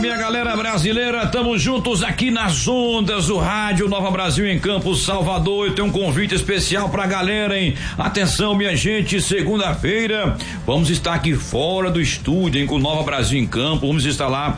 minha galera brasileira, estamos juntos aqui nas ondas do rádio Nova Brasil em Campos, Salvador. Eu tenho um convite especial pra galera, hein? Atenção, minha gente, segunda-feira vamos estar aqui fora do estúdio, hein, com Nova Brasil em Campos. Vamos estar lá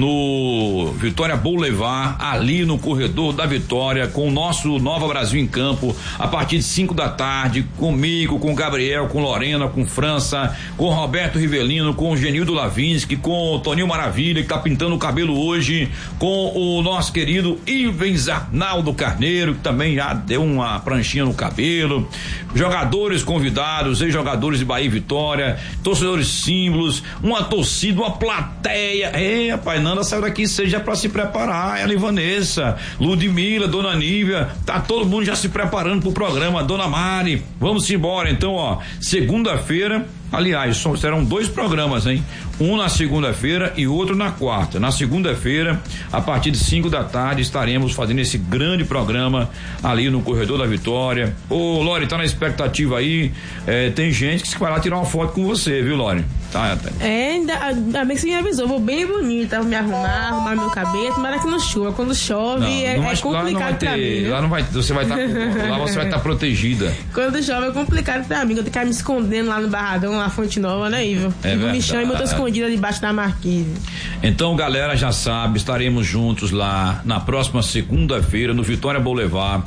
no Vitória Boulevard, ali no corredor da Vitória, com o nosso Nova Brasil em Campo, a partir de 5 da tarde, comigo, com o Gabriel, com Lorena, com França, com o Roberto Rivelino, com o Genildo Lavinsky, com o Toninho Maravilha, que tá pintando o cabelo hoje, com o nosso querido Ivens Arnaldo Carneiro, que também já deu uma pranchinha no cabelo, jogadores convidados, ex-jogadores de Bahia e Vitória, torcedores símbolos, uma torcida, uma plateia. Rapaz, Nanda saiu daqui seja pra se preparar, ela e Vanessa, Ludmila, Dona Nívia, tá todo mundo já se preparando pro programa, Dona Mari, vamos embora. Então, ó, segunda-feira, aliás, serão 2 programas, hein? Um na segunda-feira e outro na quarta. Na segunda-feira, a partir de 5 da tarde, estaremos fazendo esse grande programa ali no Corredor da Vitória. Ô, Lore, tá na expectativa aí? Tem gente que vai lá tirar uma foto com você, viu, Lore? Tá. Ainda bem que você me avisou, vou bem bonita, vou me arrumar meu cabelo, mas que não chova. Quando chove é complicado pra mim. Lá não vai, você vai estar protegida. Quando chove é complicado pra mim, eu tenho que ficar me escondendo lá no Barradão, na Fonte Nova, né, Ivo? Me chama e eu tô escondida debaixo da marquise. Então, galera, já sabe, estaremos juntos lá na próxima segunda-feira no Vitória Boulevard,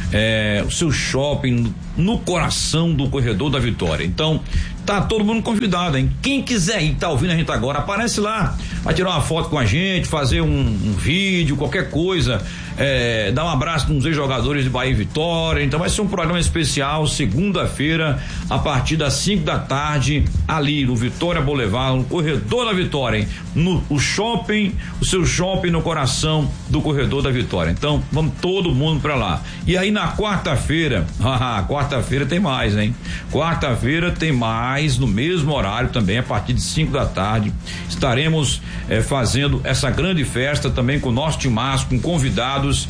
o seu shopping no coração do Corredor da Vitória. Então, tá todo mundo convidado, hein? Quem quiser ir, tá ouvindo a gente agora, aparece lá, vai tirar uma foto com a gente, fazer um vídeo, qualquer coisa, dar um abraço nos ex-jogadores de Bahia e Vitória. Então vai ser um programa especial, segunda-feira, a partir das 5 da tarde, ali no Vitória Boulevard, no Corredor da Vitória, hein? O seu shopping no coração do Corredor da Vitória. Então, vamos todo mundo pra lá. E aí na quarta-feira, quarta-feira tem mais, hein? Quarta-feira tem mais, no mesmo horário também, a partir de 5 da tarde, estaremos fazendo essa grande festa também com o nosso timaço, com convidados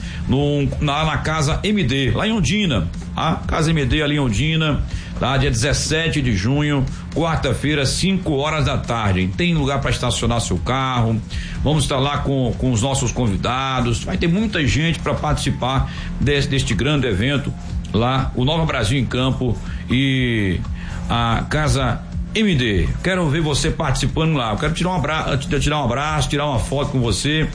na Casa MD, lá em Ondina, a Casa MD ali em Ondina, tá? Dia 17 de junho, quarta-feira, 5 horas da tarde, hein? Tem lugar para estacionar seu carro, vamos estar lá com os nossos convidados, vai ter muita gente para participar deste grande evento lá, o Nova Brasil em Campo e a Casa MD. Quero ver você participando lá. Eu quero tirar um abraço, tirar uma foto com você,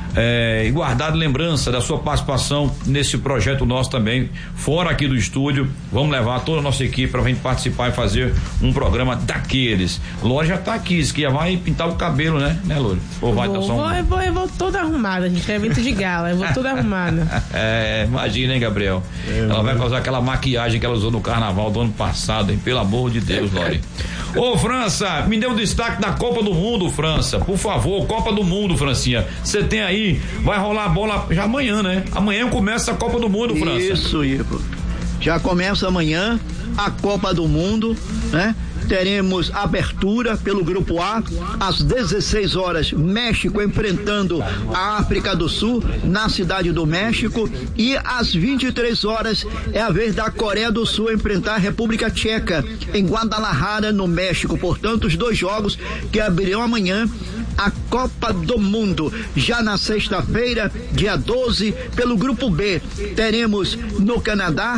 e guardar lembrança da sua participação nesse projeto nosso também, fora aqui do estúdio. Vamos levar toda a nossa equipe pra gente participar e fazer um programa daqueles. Lore já tá aqui, que já vai pintar o cabelo, né, Lore? Ou vai eu vou toda arrumada, gente, é evento de gala, eu vou toda arrumada. Imagina, hein, Gabriel? Ela vai causar aquela maquiagem que ela usou no carnaval do ano passado, hein? Pelo amor de Deus, Lore. Ô, França, me dê um destaque da Copa do Mundo, França, por favor. Copa do Mundo, Francinha, você tem aí, vai rolar a bola já amanhã, né? Amanhã começa a Copa do Mundo, França. Isso, Ivo. Já começa amanhã a Copa do Mundo, né? Teremos abertura pelo Grupo A, às 16 horas, México enfrentando a África do Sul, na Cidade do México, e às 23 horas é a vez da Coreia do Sul enfrentar a República Tcheca, em Guadalajara, no México. Portanto, os 2 jogos que abrirão amanhã a Copa do Mundo. Já na sexta-feira, dia 12, pelo Grupo B, teremos no Canadá,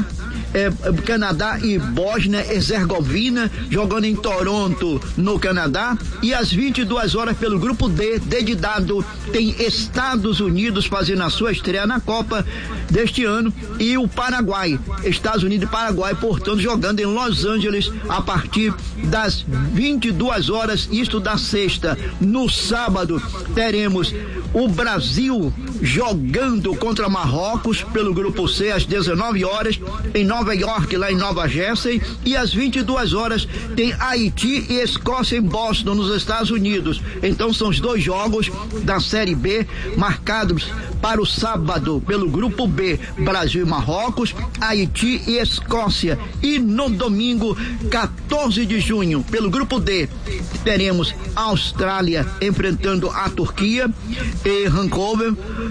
Canadá e Bósnia-Herzegovina, jogando em Toronto, no Canadá, e às 22 horas pelo Grupo D, de dado, tem Estados Unidos fazendo a sua estreia na Copa deste ano, e o Paraguai, Estados Unidos e Paraguai, portanto, jogando em Los Angeles a partir das 22 horas, isto da sexta. No sábado, teremos o Brasil jogando contra Marrocos pelo Grupo C às 19 horas em Nova York, lá em Nova Jersey, e às 22 horas tem Haiti e Escócia em Boston, nos Estados Unidos. Então são os 2 jogos da Série B marcados para o sábado pelo Grupo B, Brasil e Marrocos, Haiti e Escócia. E no domingo, 14 de junho, pelo Grupo D, teremos a Austrália enfrentando a Turquia e Vancouver,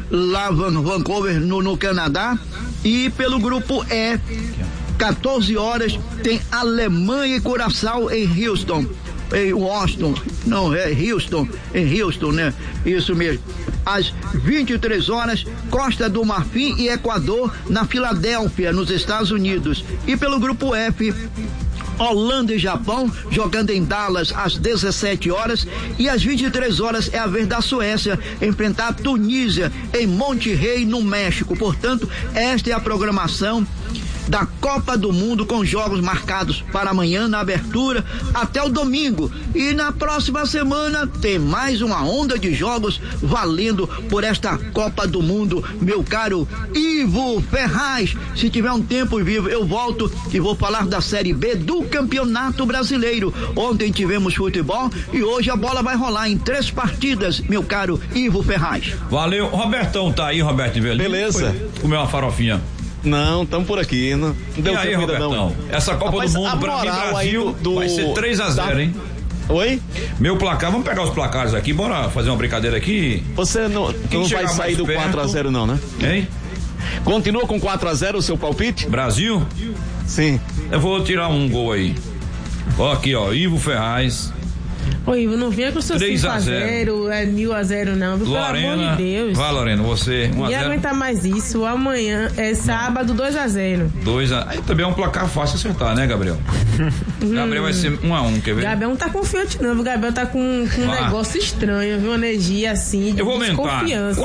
no Canadá. E pelo Grupo E, 14 horas, tem Alemanha e Curaçao em Houston. em Washington, não, é Houston, em Houston, né? Isso mesmo. Às 23 horas, Costa do Marfim e Equador na Filadélfia, nos Estados Unidos. E pelo grupo F, Holanda e Japão, jogando em Dallas às 17 horas, e às 23 horas é a vez da Suécia enfrentar a Tunísia em Monterrey, no México. Portanto, esta é a programação da Copa do Mundo, com jogos marcados para amanhã na abertura até o domingo. E na próxima semana tem mais uma onda de jogos valendo por esta Copa do Mundo, meu caro Ivo Ferraz. Se tiver um tempo vivo, eu volto e vou falar da Série B do Campeonato Brasileiro. Ontem tivemos futebol e hoje a bola vai rolar em 3 partidas, meu caro Ivo Ferraz. Valeu. Robertão tá aí, Roberto Velho. Beleza. Comeu uma farofinha. Não, estamos por aqui. Não deu e aí, Robertão? Não. Essa Copa do Mundo pra mim, Brasil, vai ser 3-0, hein? Oi? Meu placar, vamos pegar os placares aqui, bora fazer uma brincadeira aqui. Você não vai sair do 4-0 não, né? Hein? Continua com 4-0 o seu palpite? Brasil? Sim. Eu vou tirar um gol aí. Ó, aqui, ó, Ivo Ferraz. Ô, Ivo, não vinha com o seu 3-0, é 1000-0 não, viu? Lorena, pelo amor de Deus. Vai, Lorena, você 1-0. Ninguém aguenta mais isso. Amanhã é sábado, 2-0. 2-0. Aí também é um placar fácil acertar, né, Gabriel? Gabriel vai ser 1-1, quer ver? Gabriel não tá confiante não, viu? Gabriel tá com um negócio estranho, viu? Uma energia assim, de eu vou aumentar.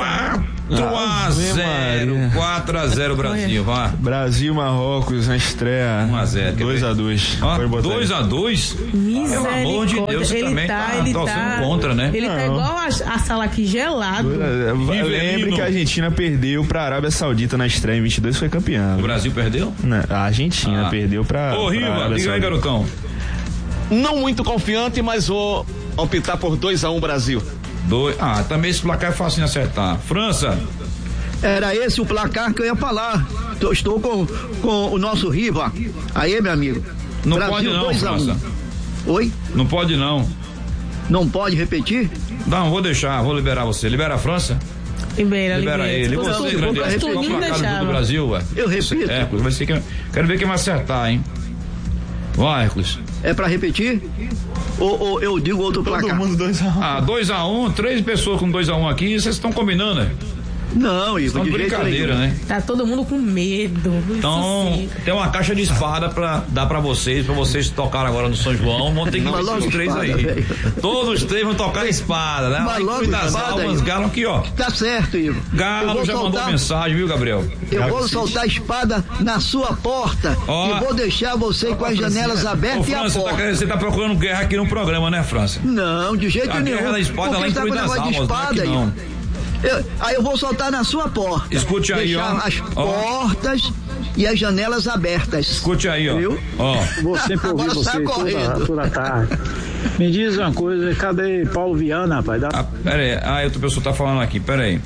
4-0 Brasil, vá. Brasil, Marrocos, na estreia 1-0. 2-2. 2-2? Pelo amor de Deus, você também tá contra, né? Ele tá igual a sala aqui gelado. Lembre que a Argentina perdeu pra Arábia Saudita na estreia em 22, foi campeã. O Brasil perdeu? Não, a Argentina perdeu pra Ô, Riva, diga aí, garotão. Não muito confiante, mas vou optar por 2-1 Brasil. Também esse placar é fácil de acertar. França. Era esse o placar que eu ia falar. Estou com o nosso Riva. Aí, meu amigo. Não Brasil, pode não, França. Oi? Não pode não. Não pode repetir? Não, vou liberar você. Libera a França? Libera ele. Você, grande. Qual o placar do Brasil, ué? Eu repito. Hércules, quero ver quem vai acertar, hein? Vai, Hércules. É pra repetir? Ou eu digo outro placar? Todo mundo 2-1. 2-1, 3 pessoas com 2-1 aqui, vocês estão combinando, né? Não, Ivo, de brincadeira, né? Tá todo mundo com medo. Então, tem uma caixa de espada pra dar pra vocês tocarem agora no São João. Vão ter que ir os 3 aí. Véio. Todos os 3 vão tocar espada, né? Mas logo das almas, Galo aqui, ó. Tá certo, Ivo. Galo já mandou mensagem, viu, Gabriel? Eu vou soltar a espada na sua porta e vou deixar você com as janelas abertas e a porta. Você tá procurando guerra aqui no programa, né, França? Não, de jeito nenhum. A guerra da espada lá em Cruz das Almas, não. Aí eu vou soltar na sua porta. Escute aí, ó. As portas e as janelas abertas. Escute aí, ó. Viu? Vou sempre ouvir você toda tarde. Me diz uma coisa, cadê Paulo Viana, rapaz? Pera aí, outra pessoa tá falando aqui, pera aí.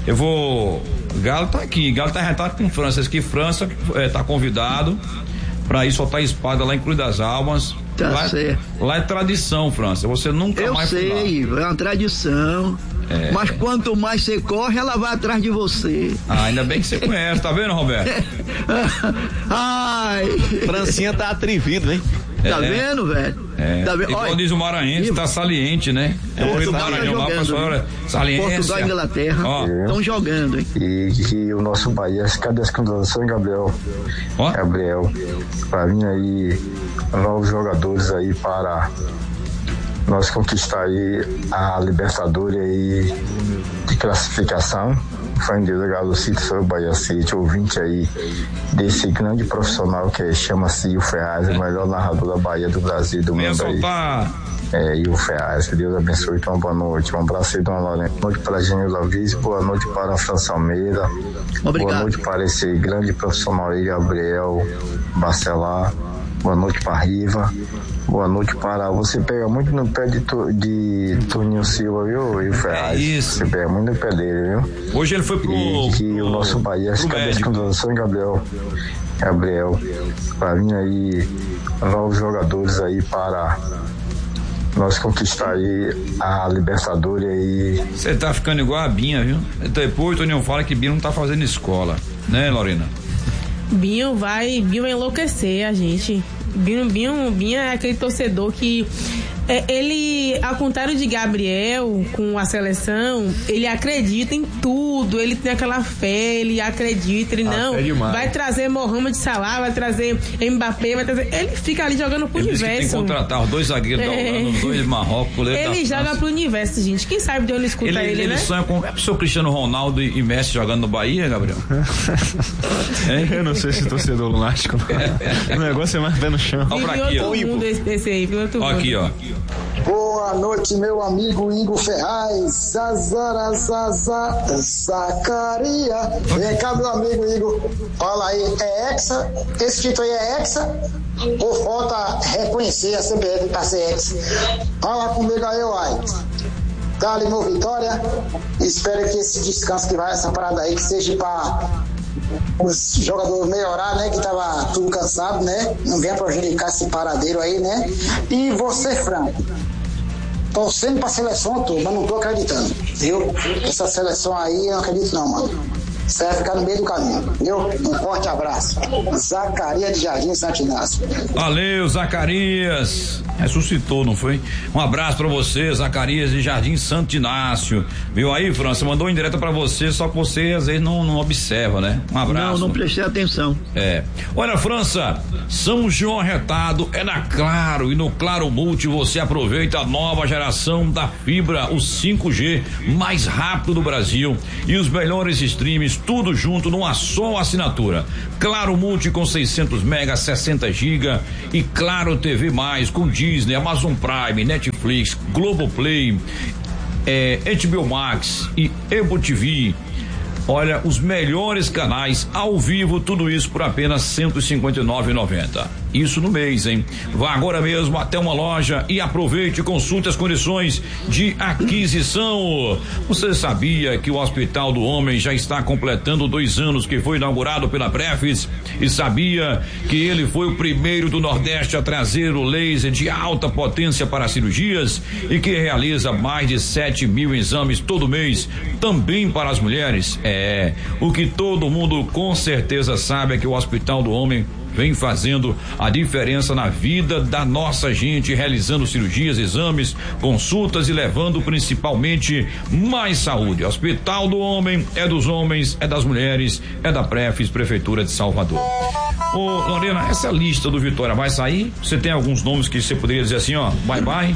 Galo tá aqui, Galo tá retado com França. Diz que França tá convidado pra ir soltar espada lá em Cruz das Almas. Tá certo. Lá é tradição, França. Você nunca mais foi lá. Eu sei, é uma tradição. Mas quanto mais você corre, ela vai atrás de você. Ainda bem que você conhece, tá vendo, Roberto? Ai. Francinha tá atrevido, hein? Tá vendo, velho? Tá vendo? Igual diz o maranhense, tá saliente, né? O Maranhão lá, pessoal, saliência. Portugal e Inglaterra estão jogando, hein? E o nosso Bahia, cadê as contratações, Gabriel? Gabriel, pra vir aí novos jogadores aí para nós conquistar aí a Libertadores aí de classificação. Fã de Deus, Galo City, sou o Bahia City, ouvinte aí desse grande profissional que chama-se Ivo Ferraz, o melhor narrador da Bahia, do Brasil, do mundo aí. Ivo Ferraz, que Deus abençoe, então boa noite, um abraço aí, Dona Lorena, boa noite para a Genilda Alves, boa noite para a França Almeida, obrigado. Boa noite para esse grande profissional aí, Gabriel Bacelar, boa noite para a Riva, boa noite para... Você pega muito no pé de Toninho Silva, viu, Ivo Ferraz? Isso. Você pega muito no pé dele, viu? Hoje ele foi o nosso Bahia, cadê as contratações, Gabriel, para vir aí novos jogadores aí para nós conquistar aí a Libertadores aí. Você tá ficando igual a Binha, viu? Depois o Toninho fala que Binha não tá fazendo escola, né, Lorena? Binho vai enlouquecer a gente. Binho é aquele torcedor que Ele, ao contrário de Gabriel, com a seleção, ele acredita em tudo, ele tem aquela fé, ele acredita, ele vai trazer Mohamed Salah, vai trazer Mbappé, vai trazer... Ele fica ali jogando pro universo. Tem que contratar os 2 zagueiros da Holanda, os 2 de Marrocos. Ele joga pro universo, gente. Quem sabe de onde escuta ele, né? Ele sonha com o seu Cristiano Ronaldo e Messi jogando no Bahia, Gabriel? Eu não sei se torcedor lunático. O negócio é mais pé no chão. Olha pra aqui, ó. Aqui, ó. Boa noite, meu amigo Igor Ferraz. Zacaria. Vem cá, meu amigo Igor. Fala aí, é hexa? Esse título aí é hexa? Ou falta reconhecer a CBF pra ser hexa? Fala comigo aí, uai. Dá-lhe no Vitória. Espero que esse descanso que vai, essa parada aí, que seja pra os jogadores melhorar, né? Que tava tudo cansado, né? Não venha prejudicar esse paradeiro aí, né? E você, Franco, torcendo pra seleção, mas não tô acreditando, viu? Essa seleção aí eu não acredito não, mano. Você vai ficar no meio do caminho, viu? Um forte abraço. Zacarias de Jardim Santo Inácio. Valeu, Zacarias. Ressuscitou, não foi? Um abraço pra você, Zacarias de Jardim Santo Inácio. Viu aí, França? Mandou indireta pra você, só que você às vezes não observa, né? Um abraço. Não prestei atenção. Olha, França, São João arretado é na Claro, e no Claro Multi você aproveita a nova geração da fibra, o 5G mais rápido do Brasil e os melhores streams, tudo junto numa só assinatura. Claro Multi com 600 mega, 60 giga e Claro TV mais com Disney, Amazon Prime, Netflix, Globoplay, HBO Max e Ebo TV. Olha, os melhores canais ao vivo, tudo isso por apenas R$ 159,90. Isso no mês, hein? Vá agora mesmo até uma loja e aproveite e consulte as condições de aquisição. Você sabia que o Hospital do Homem já está completando 2 anos que foi inaugurado pela Prefis? E sabia que ele foi o primeiro do Nordeste a trazer o laser de alta potência para cirurgias e que realiza mais de 7.000 exames todo mês, também para as mulheres? O que todo mundo com certeza sabe é que o Hospital do Homem vem fazendo a diferença na vida da nossa gente, realizando cirurgias, exames, consultas e levando principalmente mais saúde. Hospital do Homem é dos homens, é das mulheres, é da Prefis, Prefeitura de Salvador. Ô, Lorena, essa lista do Vitória vai sair? Você tem alguns nomes que você poderia dizer assim, ó, bye.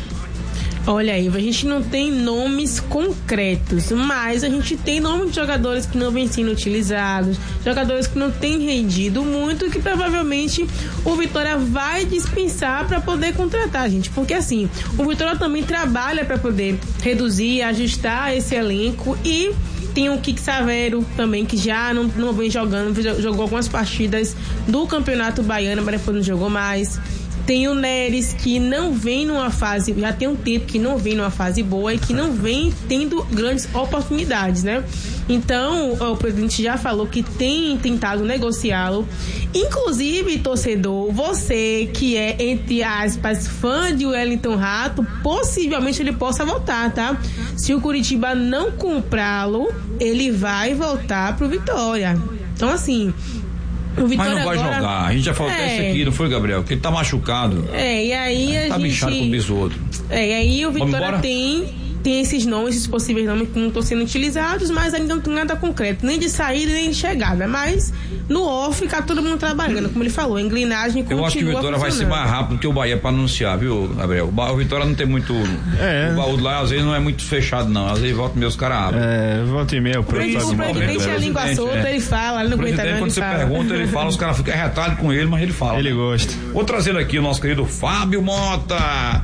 Olha aí, a gente não tem nomes concretos, mas a gente tem nome de jogadores que não vêm sendo utilizados, jogadores que não têm rendido muito e que provavelmente o Vitória vai dispensar para poder contratar, gente, porque assim, o Vitória também trabalha para poder reduzir, ajustar esse elenco e tem o Kik Savero também, que já não vem jogando, jogou algumas partidas do Campeonato Baiano, mas depois não jogou mais. Tem o Neres, que não vem numa fase, já tem um tempo que não vem numa fase boa e que não vem tendo grandes oportunidades, né? Então, o presidente já falou que tem tentado negociá-lo. Inclusive, torcedor, você que é, entre aspas, fã de Wellington Rato, possivelmente ele possa voltar, tá? Se o Curitiba não comprá-lo, ele vai voltar pro Vitória. Então, assim... Mas não vai agora jogar, a gente já falou até isso aqui, não foi, Gabriel? Que ele tá machucado. E aí a gente... Tá bichado com o bicho outro. E aí o Vitória tem esses nomes, esses possíveis nomes que não estão sendo utilizados, mas ainda não tem nada concreto, nem de saída, nem de chegada. Mas no off fica todo mundo trabalhando, como ele falou, a engrenagem continua. Eu acho que o Vitória vai ser mais rápido que o Bahia para anunciar, viu, Gabriel? O Vitória não tem muito. O baú lá às vezes não é muito fechado, não. Às vezes volta meus caras abrem. Volta e meia, o presidente a língua solta, ele fala, ele não aguenta nada. Quando você pergunta, ele fala, os caras ficam arretados com ele, mas ele fala. Ele gosta. Vou trazer aqui o nosso querido Fábio Mota.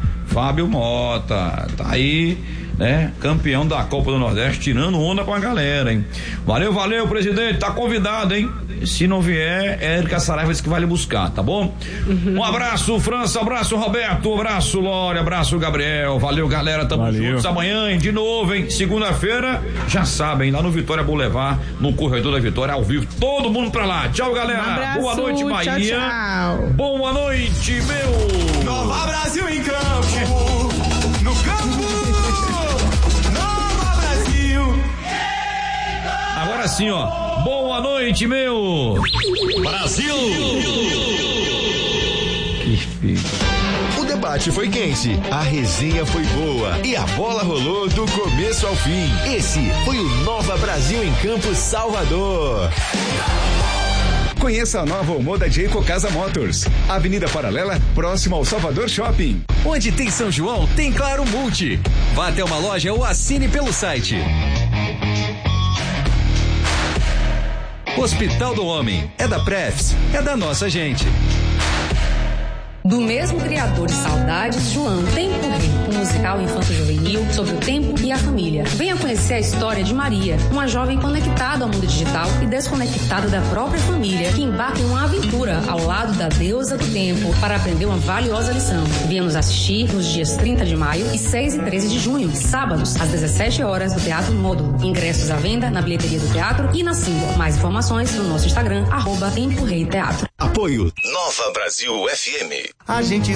Tá aí, né? Campeão da Copa do Nordeste, tirando onda com a galera, hein? Valeu, presidente, tá convidado, hein? Se não vier, é Érica Saraiva disse que vai lhe buscar, tá bom? Um abraço, França, abraço, Roberto, abraço, Lore, abraço, Gabriel, valeu, galera, tamo juntos amanhã, hein? De novo, hein? Segunda-feira, já sabem, lá no Vitória Boulevard, no Corredor da Vitória, ao vivo, todo mundo pra lá, tchau, galera, abraço, boa noite, Bahia, tchau. Boa noite, meu Nova Brasil em campo, no campo, Nova Brasil. Agora sim, ó. Boa noite, meu Brasil! Que filho. debate foi quente, a resenha foi boa e a bola rolou do começo ao fim. Esse foi o Nova Brasil em Campo Salvador. Conheça a nova Omoda de Ecocasa Motors. Avenida Paralela, próximo ao Salvador Shopping. Onde tem São João, tem Claro Multi. Vá até uma loja ou assine pelo site. Hospital do Homem. É da Prefs. É da nossa gente. Do mesmo criador de Saudades, João, Tempo Rei, um musical infanto-juvenil sobre o tempo e a família. Venha conhecer a história de Maria, uma jovem conectada ao mundo digital e desconectada da própria família, que embarca em uma aventura ao lado da deusa do tempo para aprender uma valiosa lição. Venha nos assistir nos dias 30 de maio e 6 e 13 de junho, sábados, às 17 horas, do Teatro Módulo. Ingressos à venda na bilheteria do teatro e na Símbolo. Mais informações no nosso Instagram, @Tempo Rei Teatro. Apoio Nova Brasil FM. A gente